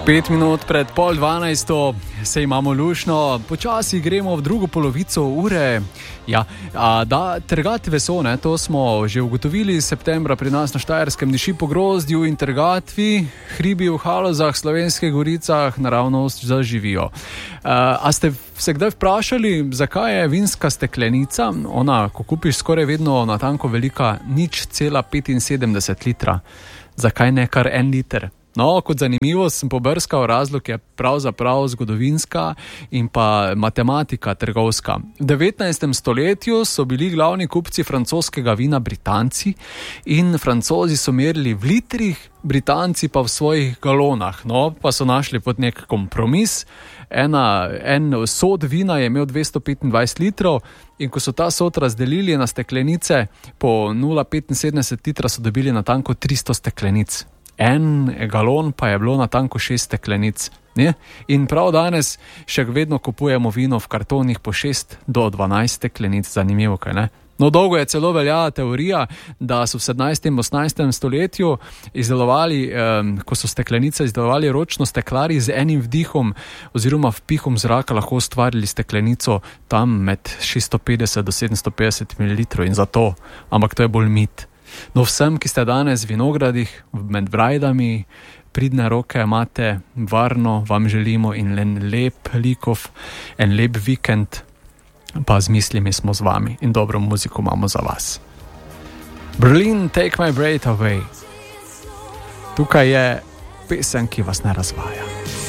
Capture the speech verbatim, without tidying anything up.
Pet minut pred pol dvanajsto se imamo lušno, počasi gremo v drugo polovico ure. Ja, a, da, trgatve so, ne, to smo že ugotovili septembra pri nas na Štajerskem, diši po grozdju in trgatvi, hribi v Halozah, Slovenskih goricah naravnost zaživijo. A, a ste se kdaj vprašali, zakaj je vinska steklenica, ona, ko kupiš, skoraj vedno natanko velika nič cela petinsedemdeset litra? Zakaj ne kar en liter? No, kot zanimivo sem pobrskal, razlog je pravzaprav zgodovinska in pa matematika trgovska. V devetnajstem stoletju so bili glavni kupci francoskega vina Britanci in Francozi so merili v litrih, Britanci pa v svojih galonah. No, pa so našli pod nek kompromis. Ena, en sod vina je imel dvesto petindvajset litrov in ko so ta sod razdelili na steklenice, po nula celih petinsedemdeset litra so dobili natanko tristo steklenic. En galon pa je bilo natanko šest steklenic. Ne? In prav danes še vedno kupujemo vino v kartonih po šest do dvanajst steklenic. Zanimivo, kaj ne? No, dolgo je celo veljala teorija, da so v sedemnajstem in osemnajstem stoletju izdelovali, eh, ko so steklenice izdelovali ročno, steklari z enim vdihom oziroma vpihom zraka lahko ustvarili steklenico tam med šeststo petdeset do sedemsto petdeset mililitrov in zato, ampak to je bolj mit. No, vsem, ki ste danes v vinogradih, med brajdami, pridne roke imate, varno vam želimo in en lep likov, en lep vikend, pa z mislimi smo z vami in dobro muziko imamo za vas. Berlin, Take My Breath Away. Tukaj je pesem, ki vas ne razvaja.